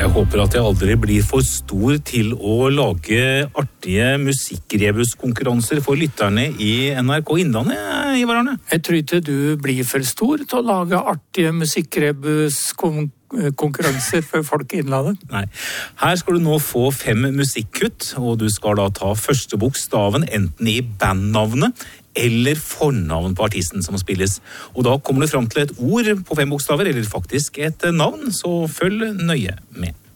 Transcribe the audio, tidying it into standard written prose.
Jeg håper at jeg aldri blir for stor til å lage artige musikkrebuskonkurranser for lytterne i NRK Innlandet, Ivar Arne. Jeg tror ikke du blir for stor til å lage artige musikkrebuskonkurranser for folk i Innlandet. Nei. Her skal du nå få 5 musikkkutt, og du skal da ta første bokstaven enten i bandnavnet eller fornavn på artisten som spilles. Og da kommer du fram til et ord på 5 bokstaver, eller faktisk et navn, så følg nøye med.